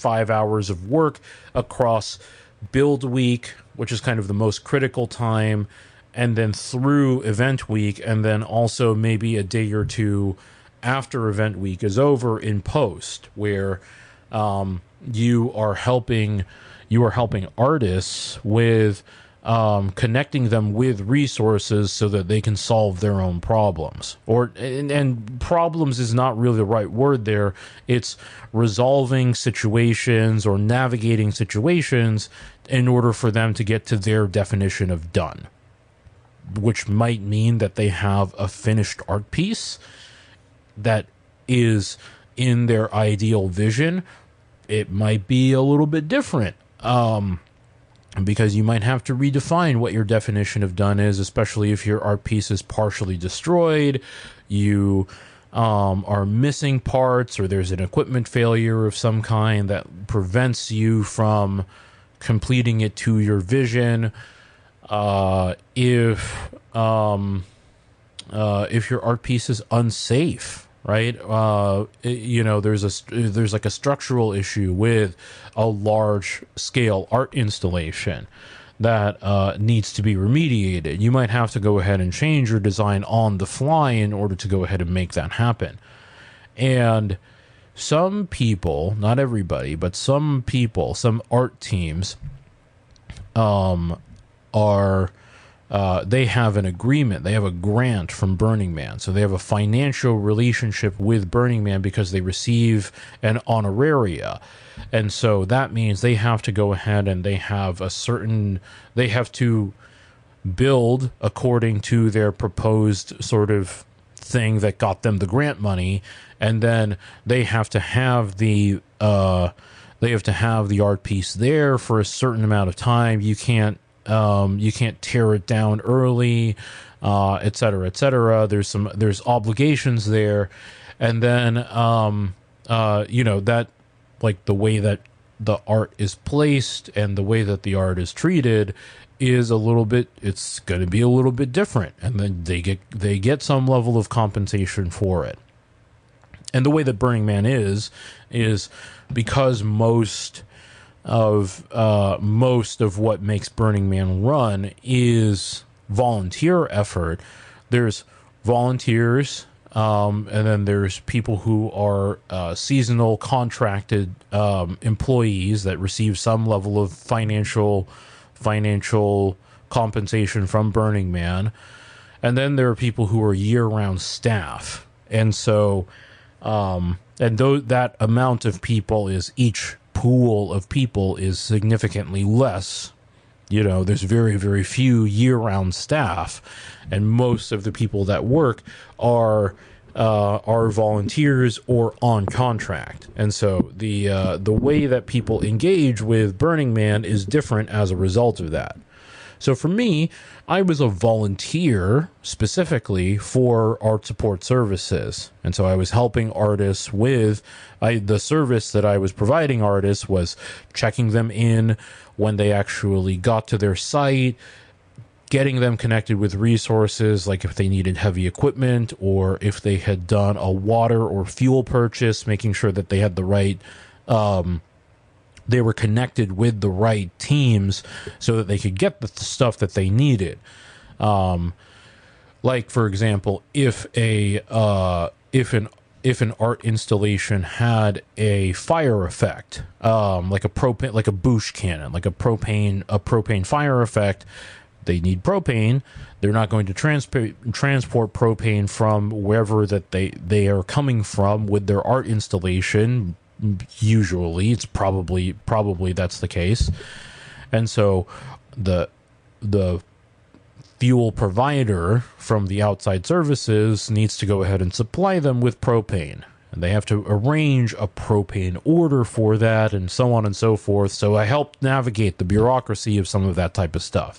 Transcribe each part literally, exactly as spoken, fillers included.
five hours of work across build week, which is kind of the most critical time, and then through event week, and then also maybe a day or two after event week is over in post, where um, you are helping you are helping artists with um, connecting them with resources so that they can solve their own problems. Or and, and problems is not really the right word there. It's resolving situations or navigating situations in order for them to get to their definition of done, which might mean that they have a finished art piece that is in their ideal vision. It might be a little bit different, um, because you might have to redefine what your definition of done is, especially if your art piece is partially destroyed, you um, are missing parts, or there's an equipment failure of some kind that prevents you from completing it to your vision. Uh, if um, uh, if your art piece is unsafe, right? Uh, it- you know, there's a st- there's like a structural issue with a large scale art installation that uh, needs to be remediated. You might have to go ahead and change your design on the fly in order to go ahead and make that happen. And some people, not everybody, but some people, some art teams, um, are uh, they have an agreement. They have a grant from Burning Man, so they have a financial relationship with Burning Man because they receive an honoraria, and so that means they have to go ahead and they have a certain. They have to build according to their proposed sort of thing that got them the grant money, and then they have to have the uh, they have to have the art piece there for a certain amount of time. You can't um, you can't tear it down early, uh, et cetera, et cetera. There's some there's obligations there, and then um, uh, you know that like the way that the art is placed and the way that the art is treated is a little bit it's going to be a little bit different, and then they get they get some level of compensation for it. And the way that Burning Man is is because most of uh most of what makes Burning Man run is volunteer effort. There's volunteers, um and then there's people who are uh seasonal contracted um employees that receive some level of financial financial compensation from Burning Man. And then there are people who are year-round staff. And so, um, and though that amount of people is each pool of people is significantly less, you know, there's very, very few year-round staff. And most of the people that work are uh, are volunteers or on contract. And so the uh, the way that people engage with Burning Man is different as a result of that. So for me, I was a volunteer specifically for art support services. And so I was helping artists with I, the service that I was providing artists was checking them in when they actually got to their site, getting them connected with resources, like if they needed heavy equipment or if they had done a water or fuel purchase, making sure that they had the right, um, they were connected with the right teams so that they could get the stuff that they needed. Um, like for example, if a uh, if an if an art installation had a fire effect, um, like a propane, like a Bush cannon, like a propane a propane fire effect. They need propane. They're not going to transport transport propane from wherever that they, they are coming from with their art installation. Usually, it's probably probably that's the case. And so the the fuel provider from the outside services needs to go ahead and supply them with propane. And they have to arrange a propane order for that and so on and so forth. So I helped navigate the bureaucracy of some of that type of stuff.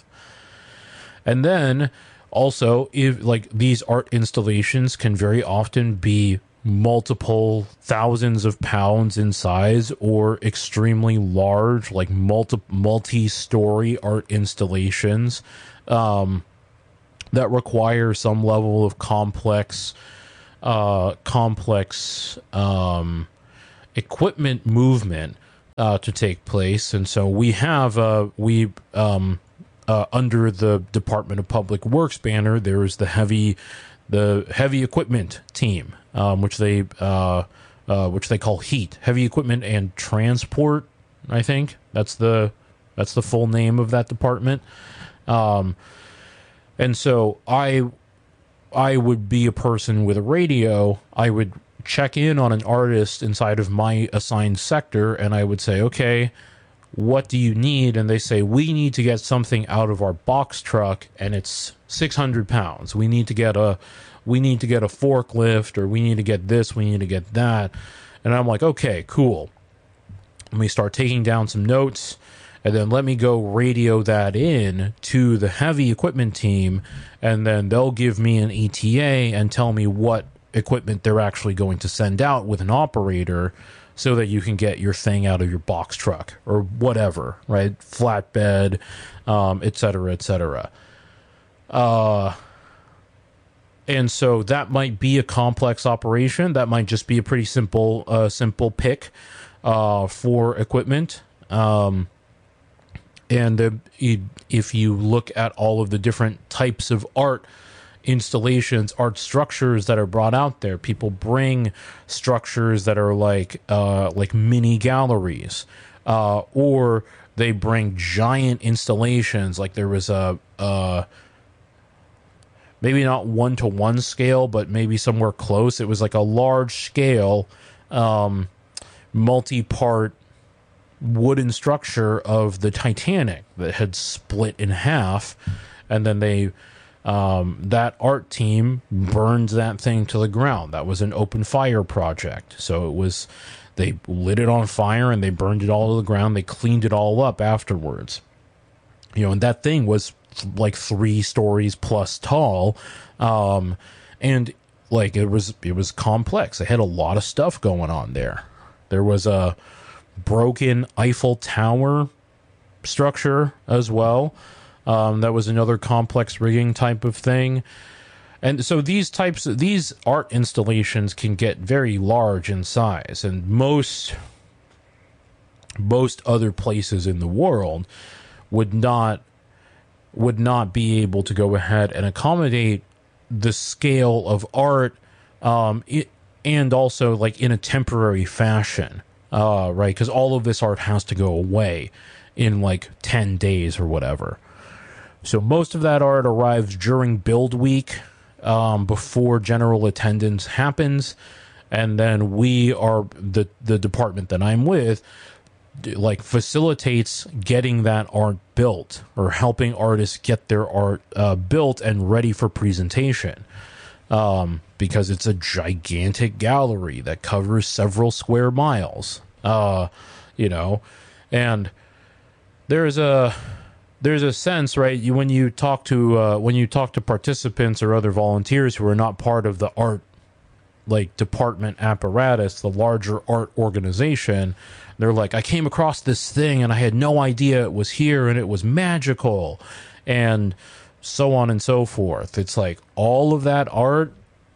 And then also, if like these art installations can very often be multiple thousands of pounds in size or extremely large, like multi multi-story art installations um, that require some level of complex, uh, complex um, equipment movement uh, to take place. And so we have uh, we um, uh, under the Department of Public Works banner, there is the heavy the heavy equipment team, um, which they uh, uh, which they call HEAT, Heavy Equipment and Transport. I think that's the that's the full name of that department. Um, and so I I would be a person with a radio. I would check in on an artist inside of my assigned sector, and I would say, okay, what do you need? And they say, we need to get something out of our box truck, and it's six hundred pounds. We need to get a we need to get a forklift, or we need to get this, we need to get that. And I'm like, okay, cool. Let me start taking down some notes, and then let me go radio that in to the heavy equipment team, and then they'll give me an E T A and tell me what equipment they're actually going to send out with an operator so that you can get your thing out of your box truck or whatever, right? Flatbed, um, et cetera, et cetera. Uh, and so that might be a complex operation. That might just be a pretty simple, uh, simple pick uh, for equipment. Um, and uh, if you look at all of the different types of art installations, art structures that are brought out there, people bring structures that are like uh, like mini galleries, uh, or they bring giant installations. Like there was a uh, maybe not one to one scale, but maybe somewhere close. It was like a large scale, um, multi-part wooden structure of the Titanic that had split in half, and then they um, that art team burned that thing to the ground. That was an open fire project. So it was, they lit it on fire and they burned it all to the ground. They cleaned it all up afterwards. You know, and that thing was like three stories plus tall. Um, and like it was, it was complex. They had a lot of stuff going on there. There was a broken Eiffel Tower structure as well. Um, that was another complex rigging type of thing. And so these types of, these art installations can get very large in size, and most most other places in the world would not would not be able to go ahead and accommodate the scale of art, um, it, and also like in a temporary fashion, uh, right? Because all of this art has to go away in like ten days or whatever. So most of that art arrives during build week, um, before general attendance happens, and then we are the the department that I'm with, like facilitates getting that art built or helping artists get their art uh, built and ready for presentation, um, because it's a gigantic gallery that covers several square miles, uh, you know, and there's a. There's a sense, right? You, when you talk to uh, when you talk to participants or other volunteers who are not part of the art, like department apparatus, the larger art organization, they're like, I came across this thing and I had no idea it was here and it was magical, and so on and so forth. It's like all of that art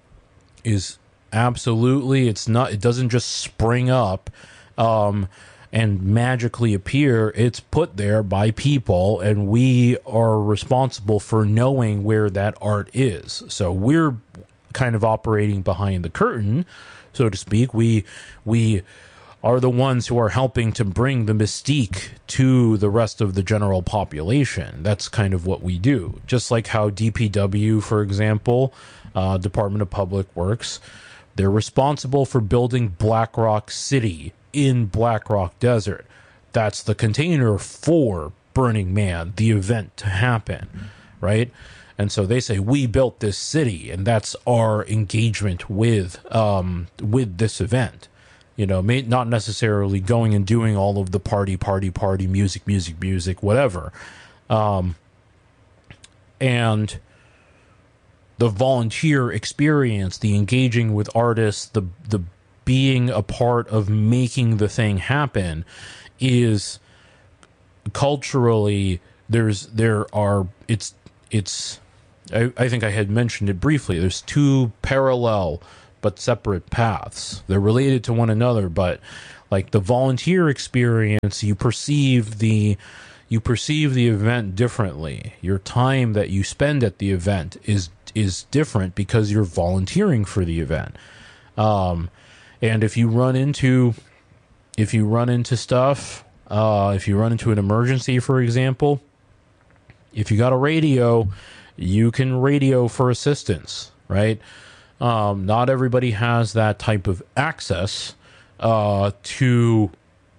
is absolutely, it's not, it doesn't just spring up. Um, and magically appear. It's put there by people, and we are responsible for knowing where that art is. So we're kind of operating behind the curtain, so to speak. We we are the ones who are helping to bring the mystique to the rest of the general population. That's kind of what we do. Just like how D P W, for example, uh, Department of Public Works, they're responsible for building Black Rock City in Black Rock Desert. That's the container for Burning Man, the event to happen, right? And so they say, we built this city, and that's our engagement with um, with this event. You know, may, not necessarily going and doing all of the party, party, party, music, music, music, whatever. Um, and the volunteer experience, the engaging with artists, the the being a part of making the thing happen is culturally, there's there are it's it's I, I think I had mentioned it briefly. There's two parallel but separate paths. They're related to one another, but Like the volunteer experience, you perceive the you perceive the event differently. Your time that you spend at the event is is different because you're volunteering for the event. Um, and if you run into if you run into stuff, uh, if you run into an emergency, for example, if you got a radio, you can radio for assistance, right? Um, not everybody has that type of access uh, to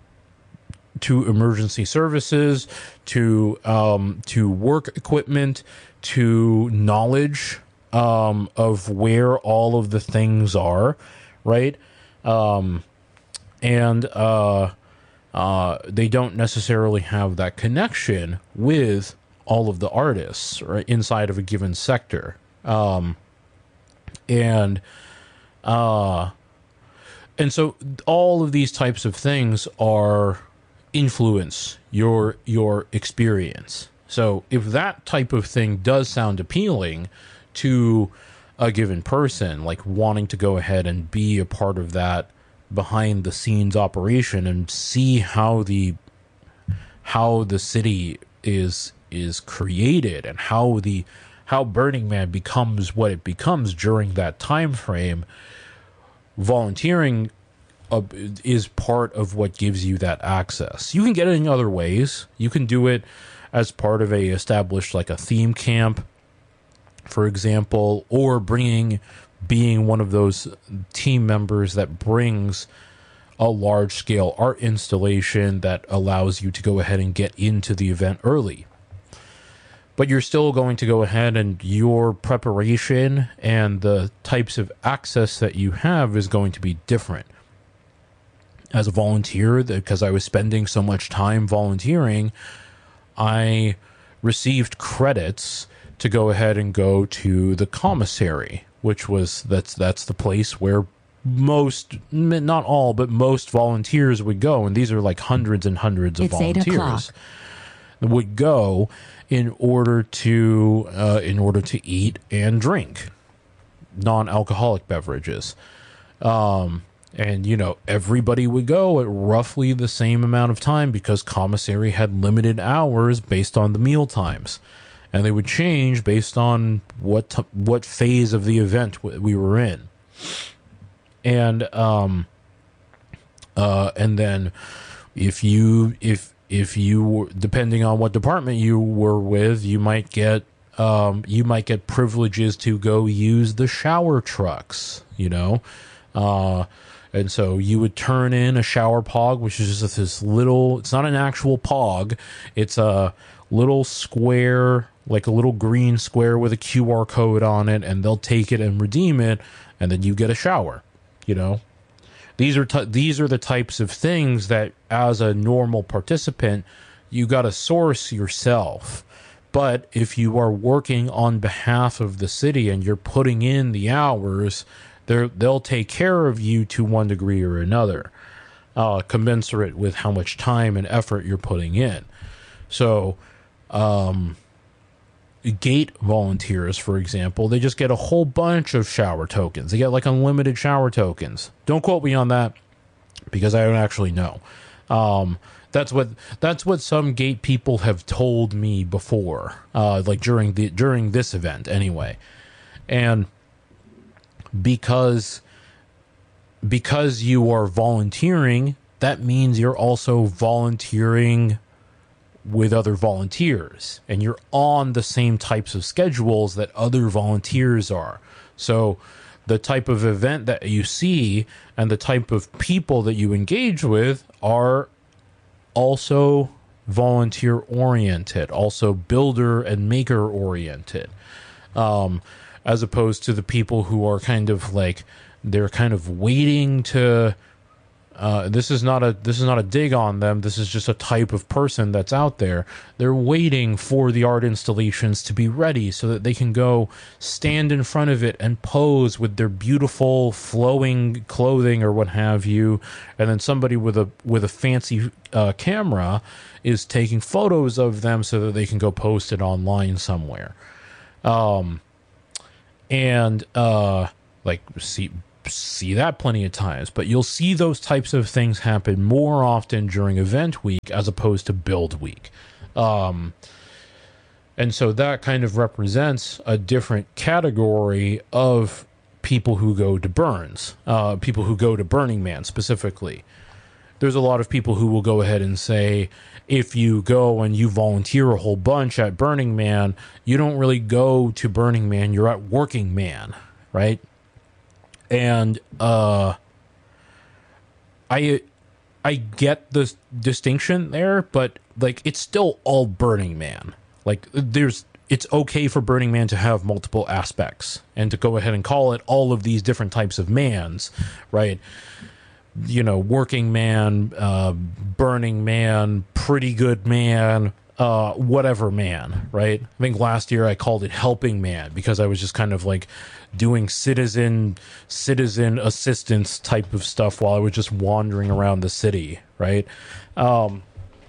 to emergency services, to um, to work equipment, to knowledge um, of where all of the things are, right? Um, and uh, uh, they don't necessarily have that connection with all of the artists, right, inside of a given sector. Um, and uh, and so all of these types of things are influence your your experience. So if that type of thing does sound appealing to a given person, like wanting to go ahead and be a part of that behind the scenes operation and see how the how the city is is created and how the how Burning Man becomes what it becomes during that time frame, volunteering Uh, is part of what gives you that access. You can get it in other ways. You can do it as part of a established, like a theme camp, for example, or bringing, being one of those team members that brings a large scale art installation that allows you to go ahead and get into the event early. But you're still going to go ahead and your preparation and the types of access that you have is going to be different. As a volunteer, because I was spending so much time volunteering, I received credits to go ahead and go to the commissary, which was that's that's the place where most, not all, but most volunteers would go, and these are like hundreds and hundreds of it's volunteers would go in order to uh, in order to eat and drink non-alcoholic beverages. Um, And, you know, everybody would go at roughly the same amount of time because commissary had limited hours based on the meal times. And they would change based on what t- what phase of the event w- we were in. And um uh and then if you if if you depending on what department you were with, you might get um you might get privileges to go use the shower trucks, you know. Uh And so you would turn in a shower pog, which is just this little, it's not an actual pog. It's a little square, like a little green square with a Q R code on it, and they'll take it and redeem it, and then you get a shower, you know? These are t- these are the types of things that as a normal participant, you got to source yourself. But if you are working on behalf of the city and you're putting in the hours, They're, they'll take care of you to one degree or another, uh, commensurate with how much time and effort you're putting in. So, um, gate volunteers, for example, they just get a whole bunch of shower tokens. They get like unlimited shower tokens. Don't quote me on that because I don't actually know. Um, that's what that's what some gate people have told me before, uh, like during the during this event anyway, and. Because because you are volunteering, that means you're also volunteering with other volunteers, and you're on the same types of schedules that other volunteers are. So the type of event that you see and the type of people that you engage with are also volunteer oriented, also builder and maker oriented. Um, as opposed to the people who are kind of like, they're kind of waiting to, uh, this is not a, this is not a dig on them. This is just a type of person that's out there. They're waiting for the art installations to be ready so that they can go stand in front of it and pose with their beautiful flowing clothing or what have you. And then somebody with a, with a fancy uh, camera is taking photos of them so that they can go post it online somewhere. Um, And, uh, like, see, see that plenty of times, but you'll see those types of things happen more often during event week as opposed to build week. Um, and so that kind of represents a different category of people who go to Burns, uh, people who go to Burning Man specifically. There's a lot of people who will go ahead and say, if you go and you volunteer a whole bunch at Burning Man, you don't really go to Burning Man, you're at Working Man, right? And uh, I I get the distinction there, but like it's still all Burning Man. Like there's it's okay for Burning Man to have multiple aspects and to go ahead and call it all of these different types of mans, right? You know, Working Man, uh, Burning Man, Pretty Good Man, uh, whatever man, right? I think last year I called it Helping Man because I was just kind of like doing citizen citizen assistance type of stuff while I was just wandering around the city, right? Um,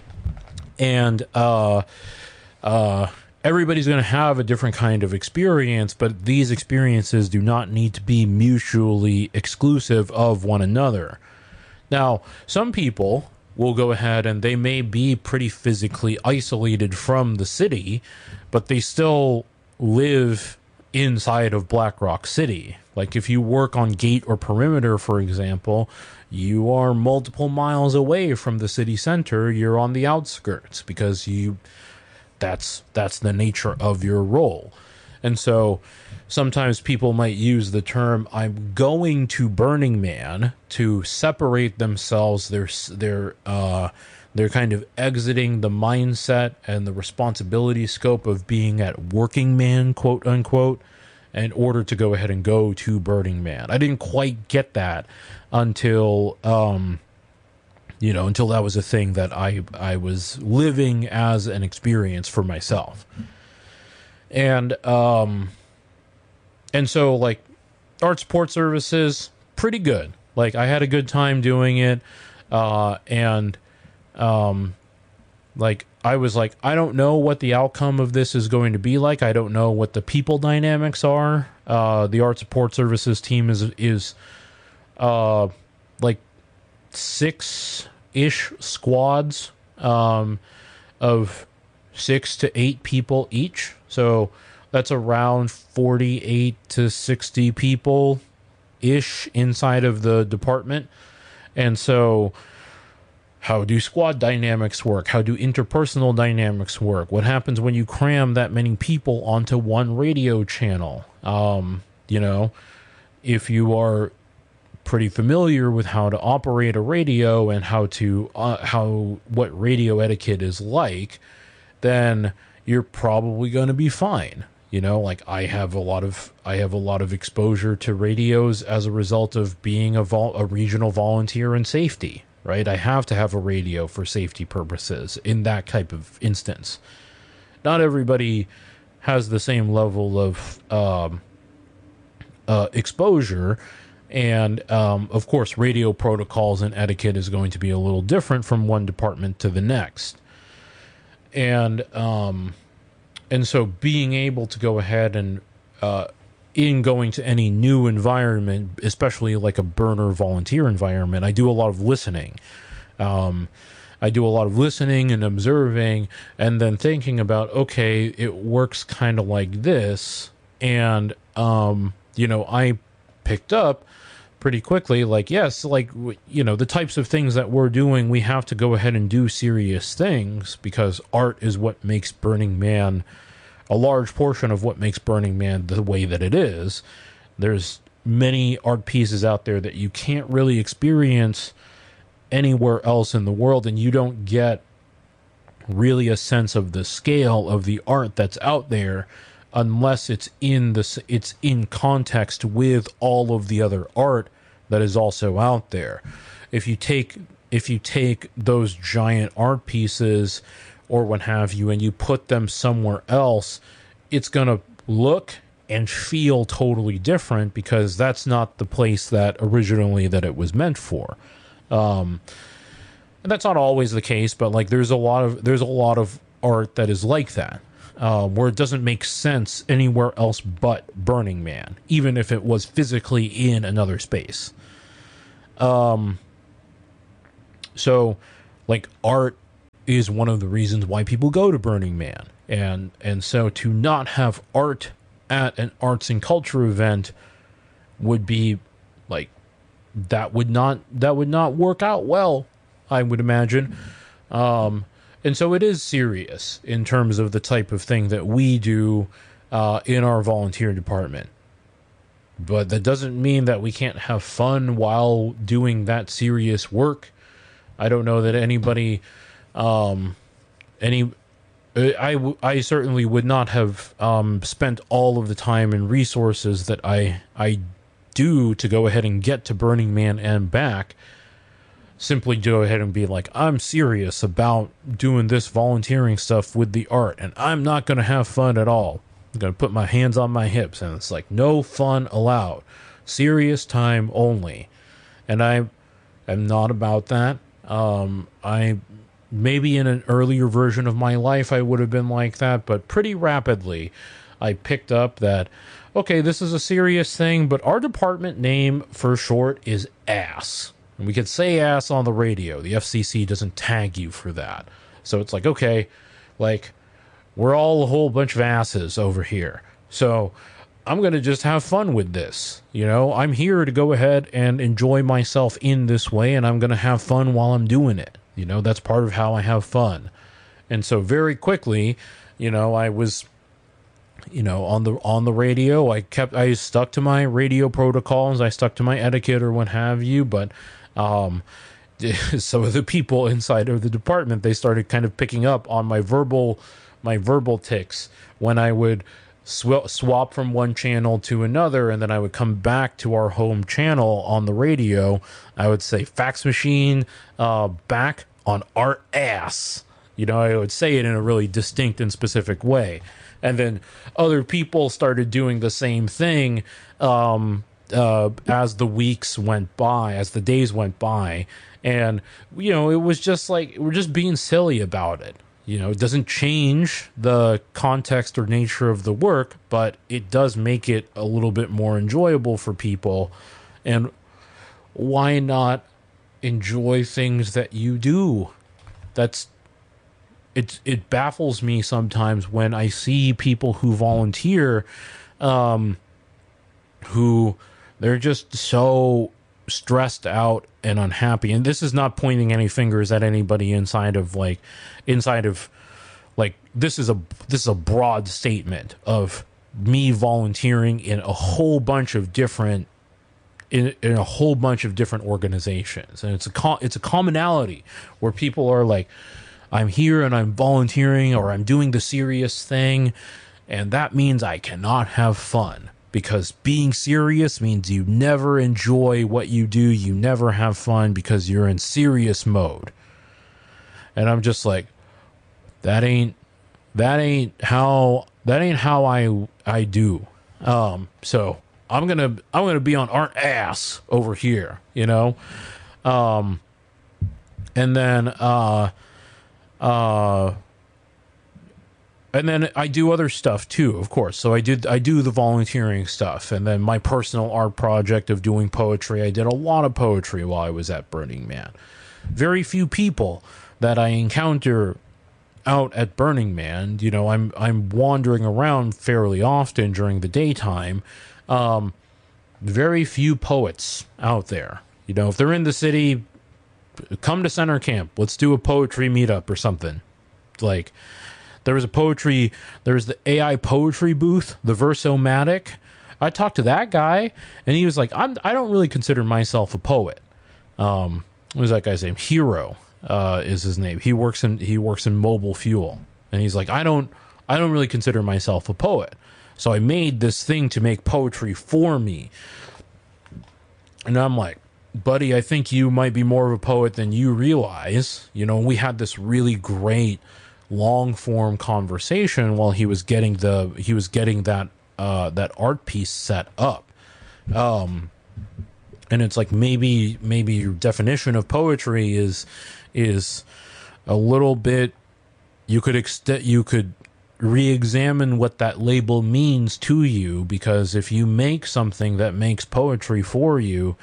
and uh, uh, everybody's going to have a different kind of experience, but these experiences do not need to be mutually exclusive of one another. Now, some people will go ahead and they may be pretty physically isolated from the city, but they still live inside of Black Rock City. Like if you work on gate or perimeter, for example, you are multiple miles away from the city center. You're on the outskirts because you that's that's the nature of your role. And so sometimes people might use the term I'm going to Burning Man to separate themselves. They're they're uh they're kind of exiting the mindset and the responsibility scope of being at Working Man, quote unquote, in order to go ahead and go to Burning Man. I didn't quite get that until um you know, until that was a thing that I I was living as an experience for myself. And um and so like art support services, pretty good. Like I had a good time doing it. Uh and um like I was like, I don't know what the outcome of this is going to be like. I don't know what the people dynamics are. Uh the art support services team is is uh like six-ish squads um, of six to eight people each. So that's around forty-eight to sixty people-ish inside of the department. And so how do squad dynamics work? How do interpersonal dynamics work? What happens when you cram that many people onto one radio channel? Um, you know, if you are pretty familiar with how to operate a radio and how to uh, how what radio etiquette is like, then you're probably going to be fine. You know, like I have a lot of I have a lot of exposure to radios as a result of being a vol- a regional volunteer in safety, right? I have to have a radio for safety purposes in that type of instance. Not everybody has the same level of um, uh, exposure. And, um, of course, radio protocols and etiquette is going to be a little different from one department to the next. And um, and so being able to go ahead and, uh, in going to any new environment, especially like a burner volunteer environment, I do a lot of listening. Um, I do a lot of listening and observing and then thinking about, okay, it works kind of like this. And, um, you know, I picked up pretty quickly, like, yes, like, you know, the types of things that we're doing, we have to go ahead and do serious things because art is what makes Burning Man, a large portion of what makes Burning Man the way that it is. There's many art pieces out there that you can't really experience anywhere else in the world, and you don't get really a sense of the scale of the art that's out there unless it's in the it's in context with all of the other art that is also out there. If you take if you take those giant art pieces or what have you and you put them somewhere else, it's going to look and feel totally different because that's not the place that originally that it was meant for. Um, and that's not always the case, but like there's a lot of there's a lot of art that is like that. uh, where it doesn't make sense anywhere else but Burning Man, even if it was physically in another space. Um, so, like, art is one of the reasons why people go to Burning Man. And, and so to not have art at an arts and culture event would be, like, that would not, that would not work out well, I would imagine. Um, and so it is serious in terms of the type of thing that we do uh, in our volunteer department. But that doesn't mean that we can't have fun while doing that serious work. I don't know that anybody, um, any, I, w- I certainly would not have um, spent all of the time and resources that I I do to go ahead and get to Burning Man and back, simply go ahead and be like, I'm serious about doing this volunteering stuff with the art, and I'm not going to have fun at all. I'm going to put my hands on my hips, and it's like, no fun allowed. Serious time only. And I am not about that. Um, I maybe in an earlier version of my life I would have been like that, but pretty rapidly I picked up that, okay, this is a serious thing, but our department name for short is ASS. And we could say ass on the radio. The F C C doesn't tag you for that. So it's like, okay, like, we're all a whole bunch of asses over here. So I'm going to just have fun with this. You know, I'm here to go ahead and enjoy myself in this way, and I'm going to have fun while I'm doing it. You know, that's part of how I have fun. And so very quickly, you know, I was, you know, on the on the radio, I kept, I stuck to my radio protocols, I stuck to my etiquette or what have you, but um, some of the people inside of the department, they started kind of picking up on my verbal, my verbal tics when I would sw- swap from one channel to another, and then I would come back to our home channel on the radio. I would say fax machine, uh, back on our ass. You know, I would say it in a really distinct and specific way. And then other people started doing the same thing um, uh, as the weeks went by, as the days went by. And, you know, it was just like, we're just being silly about it. You know, it doesn't change the context or nature of the work, but it does make it a little bit more enjoyable for people. And why not enjoy things that you do? That's it. It baffles me sometimes when I see people who volunteer, um, who they're just so stressed out and unhappy. And this is not pointing any fingers at anybody inside of like, inside of like, this is a this is a broad statement of me volunteering in a whole bunch of different in, in a whole bunch of different organizations, and it's a co- it's a commonality where people are like, I'm here and I'm volunteering, or I'm doing the serious thing, and that means I cannot have fun, because being serious means you never enjoy what you do, you never have fun because you're in serious mode. And I'm just like, that ain't that ain't how that ain't how I I do. Um so I'm gonna I'm gonna be on art ass over here, you know? Um and then uh uh And then I do other stuff too, of course. So I did I do the volunteering stuff, and then my personal art project of doing poetry. I did a lot of poetry while I was at Burning Man. Very few people that I encounter out at Burning Man. You know, I'm I'm wandering around fairly often during the daytime. Um, very few poets out there. You know, if they're in the city, come to Center Camp. Let's do a poetry meetup or something. Like, there was a poetry, there was the A I poetry booth, the Versomatic. I talked to that guy, and he was like, I'm, I don't really consider myself a poet. Um, what was that guy's name? Hero uh, is his name. He works in he works in Mobile Fuel, and he's like, I don't I don't really consider myself a poet. So I made this thing to make poetry for me. And I'm like, buddy, I think you might be more of a poet than you realize. You know, we had this really great long form conversation while he was getting the he was getting that uh that art piece set up, um and it's like, maybe maybe your definition of poetry is is a little bit, you could extend you could re-examine what that label means to you, because if you make something that makes poetry for you,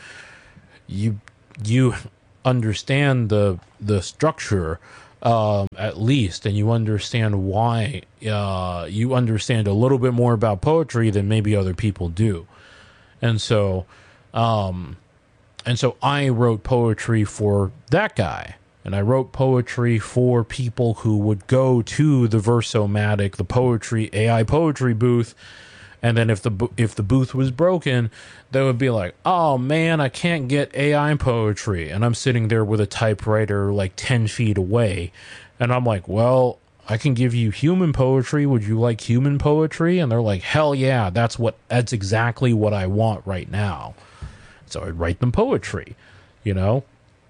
you you understand the the structure, um, at least, and you understand why. Uh, you understand a little bit more about poetry than maybe other people do, and so, um, and so I wrote poetry for that guy. And I wrote poetry for people who would go to the Versomatic, the poetry A I poetry booth, and then if the if the booth was broken, they would be like, "Oh man, I can't get A I poetry," and I'm sitting there with a typewriter like ten feet away, and I'm like, "Well, I can give you human poetry. Would you like human poetry?" And they're like, "Hell yeah, that's what that's exactly what I want right now." So I'd write them poetry, you know.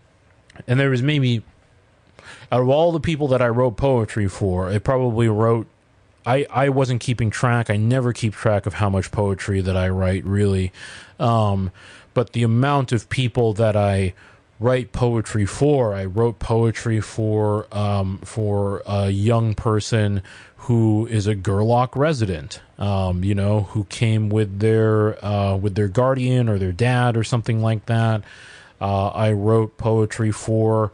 And there was maybe, out of all the people that I wrote poetry for, I probably wrote, I, I wasn't keeping track. I never keep track of how much poetry that I write, really. Um, but the amount of people that I write poetry for, I wrote poetry for um, for a young person who is a Gerlach resident, um, you know, who came with their uh, with their guardian or their dad or something like that. Uh, I wrote poetry for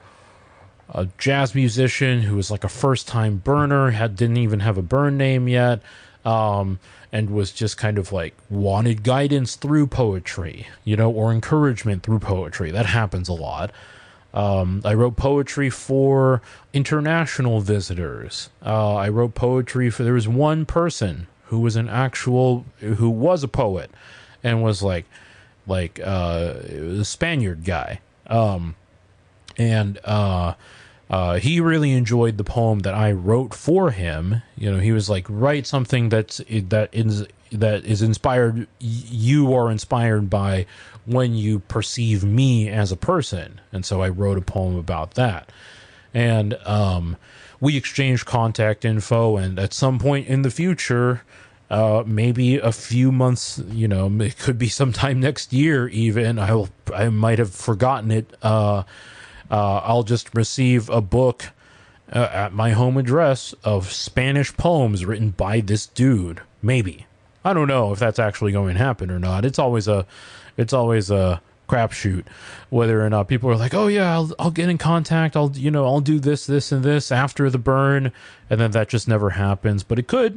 a jazz musician who was like a first-time burner, had didn't even have a burn name yet, um, and was just kind of like wanted guidance through poetry, you know, or encouragement through poetry. That happens a lot. Um, I wrote poetry for international visitors. Uh, I wrote poetry for, there was one person who was an actual, who was a poet and was like, like uh a Spaniard guy, um and uh uh he really enjoyed the poem that I wrote for him. You know, he was like, write something that's that is that is inspired, you are inspired by when you perceive me as a person. And so I wrote a poem about that, and um we exchanged contact info, and at some point in the future, Uh, maybe a few months, you know, it could be sometime next year even, I'll, I might have forgotten it. Uh, uh, I'll just receive a book uh, at my home address of Spanish poems written by this dude. Maybe. I don't know if that's actually going to happen or not. It's always a, it's always a crapshoot whether or not people are like, oh yeah, I'll, I'll get in contact. I'll, you know, I'll do this, this, and this after the burn. And then that just never happens, but it could.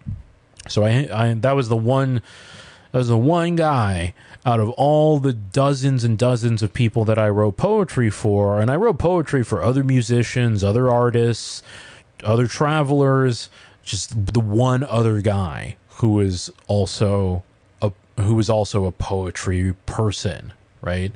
So I, I, that was the one, that was the one guy out of all the dozens and dozens of people that I wrote poetry for. And I wrote poetry for other musicians, other artists, other travelers, just the one other guy who was also a, who was also a poetry person, right?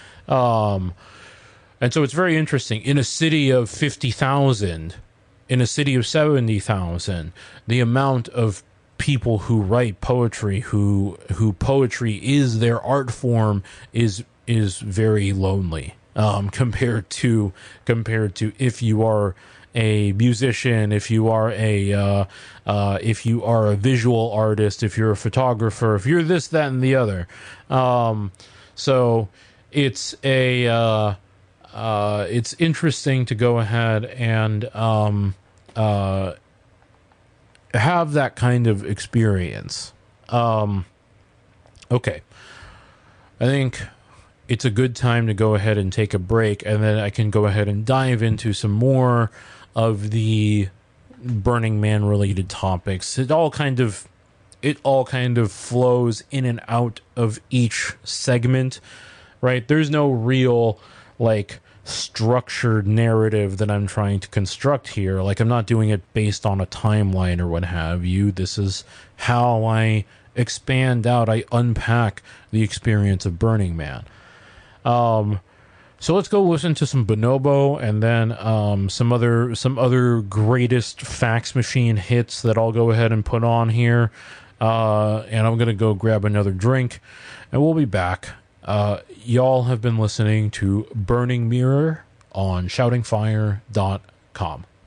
Um, and so it's very interesting. In a city of fifty thousand, in a city of seventy thousand, the amount of people who write poetry, who who poetry is their art form, is is very lonely, um, compared to compared to if you are a musician, if you are a uh, uh, if you are a visual artist, if you're a photographer, if you're this, that, and the other. Um, so it's a uh, uh, it's interesting to go ahead and um, uh, have that kind of experience. Um, okay. I think it's a good time to go ahead and take a break, and then I can go ahead and dive into some more of the Burning Man related topics. It all kind of it all kind of flows in and out of each segment, right? There's no real like structured narrative that I'm trying to construct here. Like, I'm not doing it based on a timeline or what have you. This is how I expand out, I unpack the experience of Burning Man. Um, so let's go listen to some Bonobo, and then um, some other some other greatest fax machine hits that I'll go ahead and put on here. Uh, and I'm gonna go grab another drink, and we'll be back. Uh, y'all have been listening to Burning Mirror on shouting fire dot com.